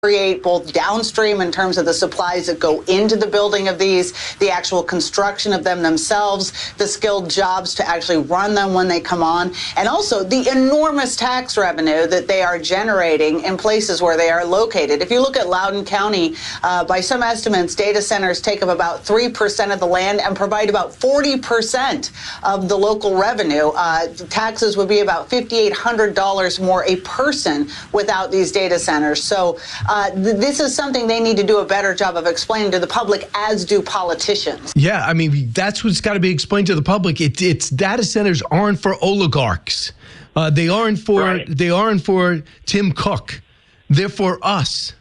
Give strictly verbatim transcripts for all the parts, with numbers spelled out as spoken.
create both downstream in terms of the supplies that go into the building of these, the actual construction of them themselves, the skilled jobs to actually run them when they come on, and also the enormous tax revenue that they are generating in places where they are located. If you look at Loudoun County, uh, by some estimates, data centers take up about three percent of the land and provide about forty percent of the local revenue. Uh, taxes would be about five thousand eight hundred dollars more a person without these data centers. So Uh, th- this is something they need to do a better job of explaining to the public, as do politicians. Yeah, I mean, that's what's got to be explained to the public. It, it's data centers aren't for oligarchs. Uh, they aren't for right. they aren't for Tim Cook. They're for us.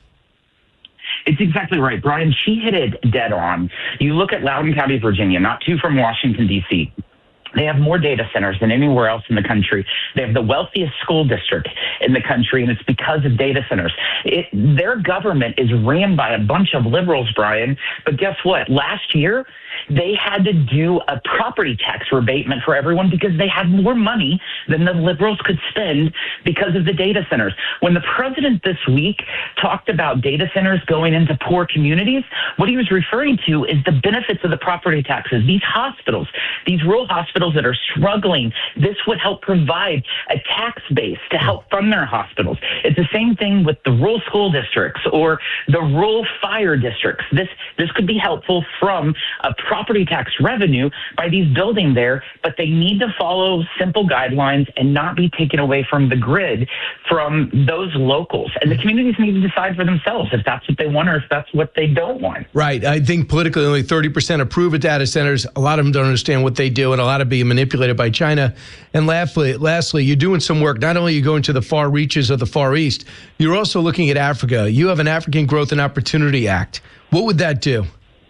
It's exactly right, Brian. She hit it dead on. You look at Loudoun County, Virginia, not too from Washington, D C They have more data centers than anywhere else in the country. They have the wealthiest school district in the country, and it's because of data centers. It, their government is ran by a bunch of liberals, Brian. But guess what? Last year, they had to do a property tax rebatement for everyone because they had more money than the liberals could spend because of the data centers. When the president this week talked about data centers going into poor communities, what he was referring to is the benefits of the property taxes. These hospitals, these rural hospitals that are struggling, this would help provide a tax base to help fund their hospitals. It's the same thing with the rural school districts or the rural fire districts. This this could be helpful from a property tax revenue by these building there, but they need to follow simple guidelines and not be taken away from the grid from those locals. And the communities need to decide for themselves if that's what they want or if that's what they don't want. Right. I think politically only thirty percent approve of data centers. A lot of them don't understand what they do, and a lot of being manipulated by China. And lastly, lastly, you're doing some work. Not only are you going to the far reaches of the Far East, you're also looking at Africa. You have an African Growth and Opportunity Act. What would that do?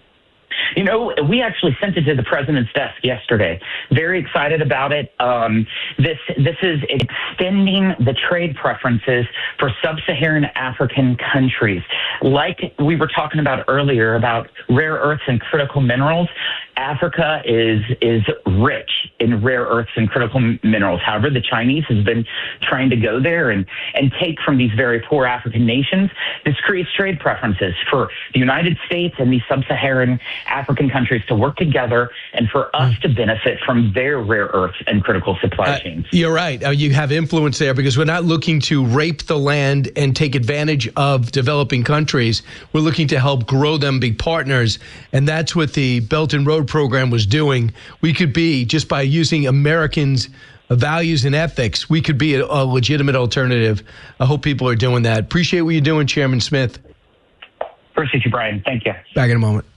You know, we actually sent it to the president's desk yesterday. Very excited about it. Um, this this is extending the trade preferences for sub-Saharan African countries. Like we were talking about earlier about rare earths and critical minerals, Africa is is rich in rare earths and critical minerals. However, the Chinese has been trying to go there and, and take from these very poor African nations. This creates trade preferences for the United States and these sub-Saharan African countries to work together and for us to benefit from their rare earths and critical supply chains. Uh, you're right. Uh, you have influence there because we're not looking to rape the land and take advantage of developing countries. We're looking to help grow them, be partners. And that's what the Belt and Road program was doing. We could be, just by using Americans' values and ethics, we could be a, a legitimate alternative. I hope people are doing that. Appreciate what you're doing, Chairman Smith. Appreciate you, Brian. Thank you. Back in a moment.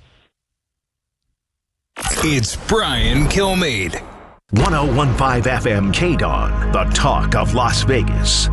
It's Brian Kilmeade. one oh one point five F M K D O N, the talk of Las Vegas.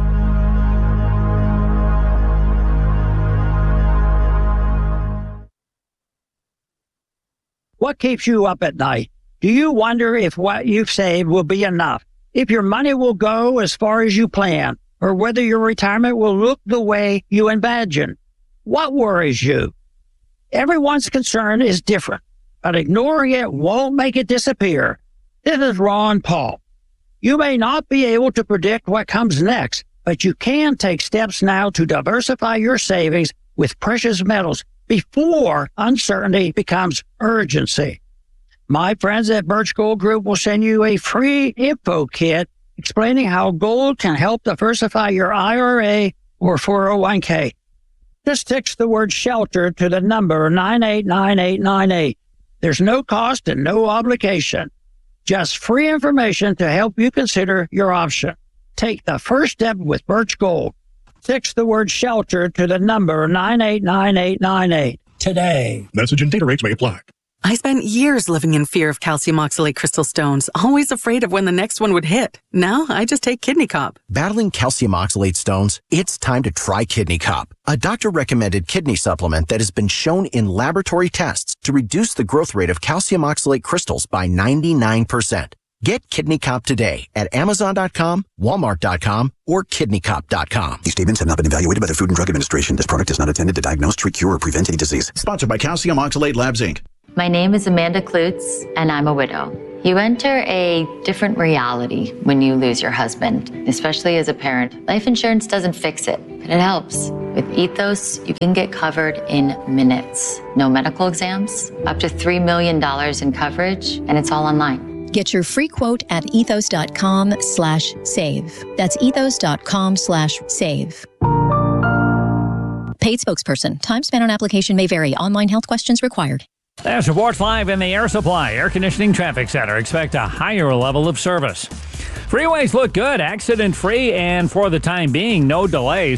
What keeps you up at night? Do you wonder if what you've saved will be enough? If your money will go as far as you plan? Or whether your retirement will look the way you imagine? What worries you? Everyone's concern is different, but ignoring it won't make it disappear. This is Ron Paul. You may not be able to predict what comes next, but you can take steps now to diversify your savings with precious metals before uncertainty becomes urgency. My friends at Birch Gold Group will send you a free info kit explaining how gold can help diversify your I R A or four oh one k. Just text the word SHELTER to the number nine eight nine eight nine eight. There's no cost and no obligation. Just free information to help you consider your option. Take the first step with Birch Gold. Text the word SHELTER to the number nine eight nine eight nine eight today. Message and data rates may apply. I spent years living in fear of calcium oxalate crystal stones, always afraid of when the next one would hit. Now I just take Kidney Cop. Battling calcium oxalate stones? It's time to try Kidney Cop, a doctor-recommended kidney supplement that has been shown in laboratory tests to reduce the growth rate of calcium oxalate crystals by ninety-nine percent. Get Kidney Cop today at Amazon dot com, Walmart dot com, or Kidney Cop dot com. These statements have not been evaluated by the Food and Drug Administration. This product is not intended to diagnose, treat, cure, or prevent any disease. Sponsored by Calcium Oxalate Labs, Incorporated. My name is Amanda Klutz, and I'm a widow. You enter a different reality when you lose your husband, especially as a parent. Life insurance doesn't fix it, but it helps. With Ethos, you can get covered in minutes. No medical exams, up to three million dollars in coverage, and it's all online. Get your free quote at ethos.com slash save. That's ethos.com slash save. Paid spokesperson. Time spent on application may vary. Online health questions required. There's Reports Live in the Air Supply Air Conditioning Traffic Center. Expect a higher level of service. Freeways look good, accident-free, and for the time being, no delays.